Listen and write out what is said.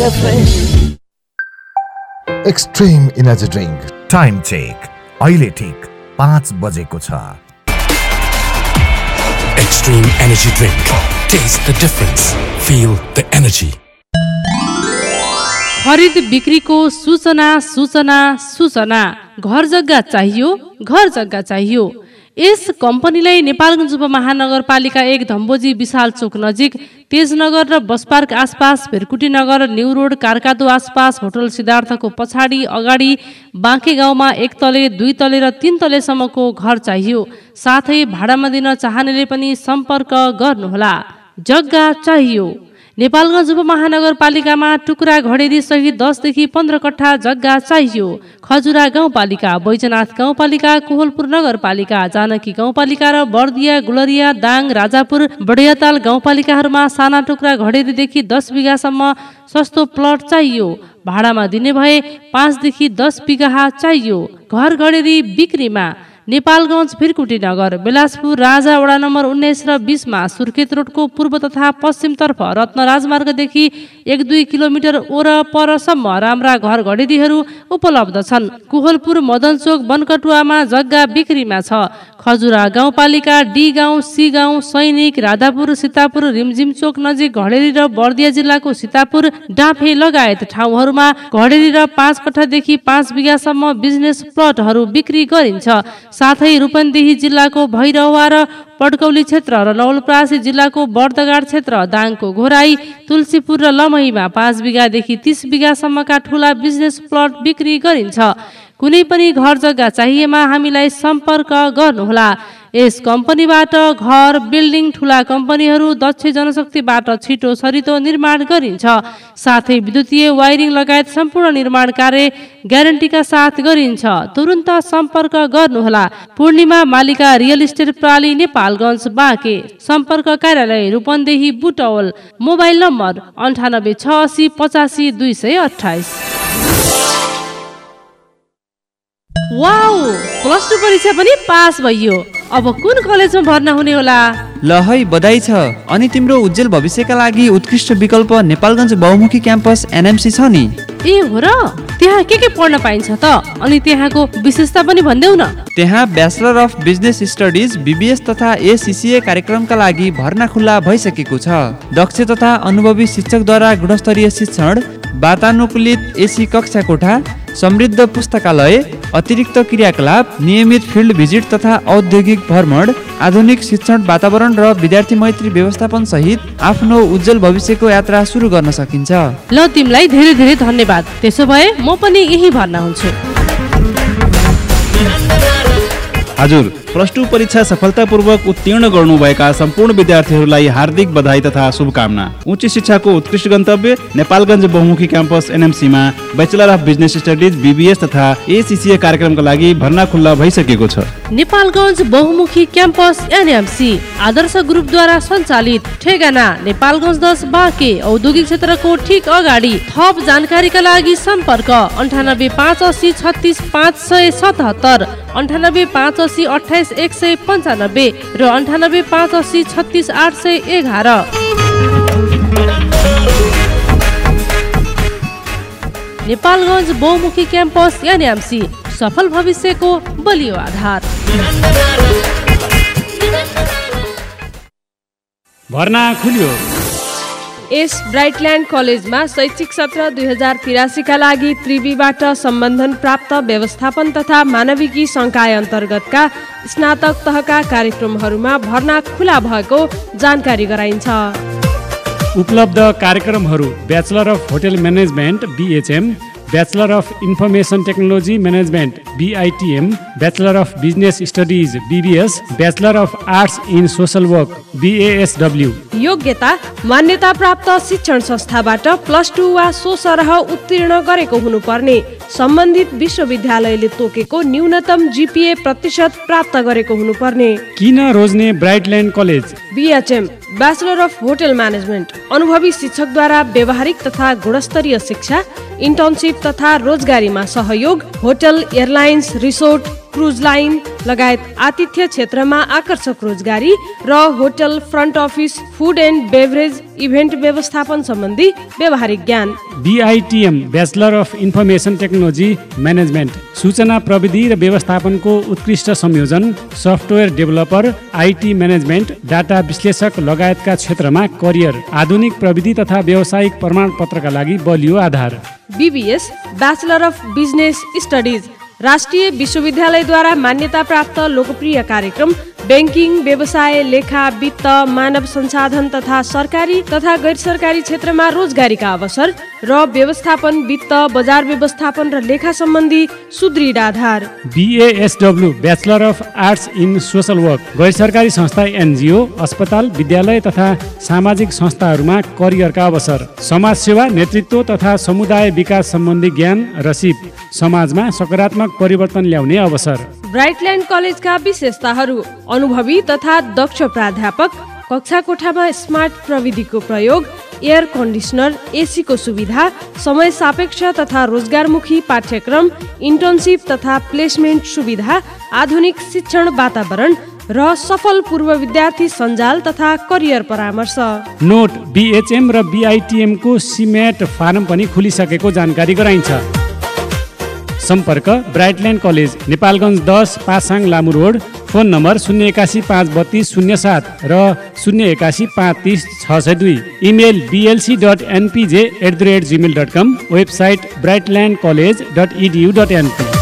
Extreme energy drink time check अहिले ठीक 5 बजेको छ। Extreme energy drink. Taste the difference. Feel the energy. खरिद बिक्रीको सूचना सूचना सूचना। घर जग्गा चाहियो, घर जग्गा चाहियो। यस कम्पनीलाई नेपालगञ्ज उपमहानगरपालिका 1 धम्बोजी विशाल चोक नजिक, तेजनगर र बस पार्क आसपास, भेरकुटी नगर, न्यू रोड, कारकादो आसपास, होटल सिद्धार्थको पछाडि अगाडि बाँके गाउँमा 1 तले, 2 तले र 3 तलेसम्मको घर चाहियो। साथै भाडामा दिन चाहनेले पनि सम्पर्क गर्नुहोला। जग्गा चाहियो। नेपालगञ्ज उपमहानगरपालिकामा टुक्रा घडेरी सहित 10 देखि 15 कट्ठा जग्गा चाहियो। खजुरा गाउँपालिका, बैजनाथ गाउँपालिका, कोहलपुर नगरपालिका, जानकी गाउँपालिका र बर्दिया, गुलरिया, दाङ, राजापुर, बडियाताल गाउँपालिकाहरूमा साना टुक्रा घडेरीदेखि 10 बिघासम्म सस्तो प्लट चाहियो। भाडामा दिने भए 5 देखि 10 बिघा चाहियो। घर घडेरी बिक्रीमा। नेपालगञ्ज, भिरकुटी नगर, बेलासपुर, राजा वडा नम्बर 19 र 20 मा, सुर्खेत रोडको पूर्व तथा पश्चिमतर्फ रत्न राजमार्गदेखि 1-2 किलोमिटर वरपरसम्म राम्रा घर घडेरीहरू उपलब्ध छन्। कोहलपुर, मदनचोक, बनकटुवामा जग्गा बिक्रीमा छ। खजुरा गाउँपालिका, डी गाउँ, सी गाउँ, सैनिक, राधापुर, सीतापुर, रिमझिमचोक नजिक घडेरी र बर्दिया जिल्लाको सीतापुर, डाँफे लगायत ठाउँहरूमा घडेरी र 5 कट्ठादेखि 5 बिघासम्म बिजनेस प्लटहरू बिक्री गरिन्छ। साथै रूपन्देही जिल्लाको भैरहवा र पड्कौली क्षेत्र र नवलपरासी जिल्लाको बर्दगाड क्षेत्र, दाङको घोराई, तुलसीपुर र लमहीमा 5 बिघादेखि 30 बिघासम्मका ठूला बिजनेस प्लट बिक्री गरिन्छ। कुनै पनि घर जग्गा चाहिएमा हामीलाई सम्पर्क गर्नुहोला। यस कम्पनीबाट घर, बिल्डिङ, ठूला कम्पनीहरू, दक्ष जनशक्तिबाट छिटो सरितो निर्माण गरिन्छ। साथै विद्युतीय वायरिङ लगायत सम्पूर्ण निर्माण कार्य ग्यारेन्टीका साथ गरिन्छ। तुरुन्त सम्पर्क गर्नुहोला। पूर्णिमा मालिका रियल इस्टेट प्राली, नेपालगञ्ज, बाँके। सम्पर्क कार्यालय Rupandehi, Butwal. Mobile number 98 680 85 228। Wow, plus 2 परीक्षा पनि पास भइयो। अब कुन कलेजमा भर्ना हुने होला? ल है, बधाई छ। अनि तिम्रो उज्जवल भविष्यका लागि उत्कृष्ट विकल्प नेपालगञ्ज बहुमुखी क्याम्पस एनएमसी छ नि। ए हो र? त्यहाँ के पढ्न पाइन्छ त? अनि त्यहाँको विशेषता पनि भन्देऊ न। त्यहाँ bachelor of business studies, BBS तथा एसीसीए कार्यक्रमका लागि भर्ना खुल्ला भइसकेको छ। दक्ष तथा अनुभवी शिक्षकद्वारा गुणस्तरीय शिक्षण, वातानुकूलित एसी कक्षा कोठा, समृद्ध पुस्तकालय, अतिरिक्त क्रियाकलाप, नियमित फिल्ड भिजिट तथा औद्योगिक भ्रमण, आधुनिक शिक्षण वातावरण र विद्यार्थी मैत्री व्यवस्थापन सहित आफ्नो उज्जवल भविष्यको यात्रा सुरु गर्न सकिन्छ। ल, तिमीलाई धेरै धेरै धन्यवाद। त्यसो भए म पनि यही भर्ना हुन्छु। हजुर, प्लस 2 परीक्षा सफलतापूर्वक उत्तीर्ण गर्नुभएका सम्पूर्ण विद्यार्थीहरूलाई हार्दिक बधाई तथा शुभकामना। उच्च शिक्षाको उत्कृष्ट गन्तव्य नेपालगञ्ज बहुमुखी campus एनएमसीमा bachelor of business studies, BBS तथा एसीसीए कार्यक्रमका लागि भर्ना खुल्ला भइसकेको छ। नेपालगञ्ज बहुमुखी क्याम्पस एनएमसी आदर्श ग्रुपद्वारा सञ्चालित, ठेगाना नेपालगञ्ज 10, बाँके, औद्योगिक क्षेत्रको ठीक अगाडि। थप जानकारीका लागि सम्पर्क 98 580 36 577, 98 580 28 195 र 98 580 36 811। नेपालगञ्ज बहुमुखी क्याम्पस एनएमसी, सफल भविष्यको बलियो आधार। भर्ना खुल्यो। यस ब्राइटल्यान्ड कलेजमा शैक्षिक सत्र 2083 का लागि त्रिवीबाट सम्बन्धन प्राप्त व्यवस्थापन तथा मानविकी संकाय अन्तर्गतका स्नातक तहका कार्यक्रमहरूमा भर्ना खुला भएको जानकारी गराइन्छ। उपलब्ध कार्यक्रमहरू: bachelor of hotel management BHM, bachelor of information technology management बीआईटीएम, bachelor of business studies BBS, bachelor of arts in social work बीएएसडब्ल्यू। योग्यता: मान्यता प्राप्त शिक्षण संस्थाबाट प्लस 2 वा सो सरह उत्तीर्ण गरेको हुनुपर्ने, सम्बन्धित विश्वविद्यालयले तोकेको न्यूनतम जीपीए प्रतिशत प्राप्त गरेको हुनुपर्ने। किन रोज्ने ब्राइटल्यान्ड college? BHM, bachelor of hotel management, अनुभवी शिक्षकद्वारा व्यावहारिक तथा गुणस्तरीय शिक्षा, इन्टर्नसिप तथा रोजगारीमा सहयोग, hotel, airlines, resort, cruise line लगायत आतिथ्य क्षेत्रमा आकर्षक रोजगारी र hotel, front office, food and beverage, event व्यवस्थापन सम्बन्धी व्यावहारिक ज्ञान। BITM bachelor of information technology management सूचना प्रविधि र व्यवस्थापनको उत्कृष्ट संयोजन, software developer, IT management, data विश्लेषक लगायतका क्षेत्रमा करियर, आधुनिक प्रविधि तथा व्यावसायिक प्रमाणपत्रका लागि बलियो आधार। BBS bachelor of business studies राष्ट्रिय विश्वविद्यालयद्वारा मान्यता प्राप्त लोकप्रिय कार्यक्रम, ब्याङ्किङ, व्यवसाय, लेखा, वित्त, मानव संसाधन तथा सरकारी तथा गैर सरकारी क्षेत्रमा रोजगारीका अवसर र व्यवस्थापन, वित्त, बजार व्यवस्थापन र लेखा सम्बन्धी सुदृढ आधार। BASW bachelor of arts in social work गैर सरकारी संस्था, NGO, अस्पताल, विद्यालय तथा सामाजिक संस्थाहरूमा करियरका अवसर, समाज सेवा, नेतृत्व तथा समुदाय विकास सम्बन्धी ज्ञान र सिप, समाजमा सकारात्मक परिवर्तन ल्याउने अवसर। ब्राइटल्यान्ड कलेजका विशेषताहरू: अनुभवी तथा दक्ष प्राध्यापक, कक्षा कोठामा स्मार्ट प्रविधिको प्रयोग, एयर कन्डिसनर, AC को सुविधा, समय सापेक्ष तथा रोजगारमुखी पाठ्यक्रम, इन्टर्नसिप तथा प्लेसमेन्ट सुविधा, आधुनिक शिक्षण वातावरण र सफल पूर्व विद्यार्थी सञ्जाल तथा करियर परामर्श। नोट: BHM र BITM को सिमेट फारम पनि खुलिसकेको जानकारी गराइन्छ। सम्पर्क: ब्राइटल्यान्ड college, Nepalgunj 10, Pasang Lamu road. Phone number 081 532 07 र 081 530 602। Email blc.npj@gmail.com। Website brightlandcollege.edu.np।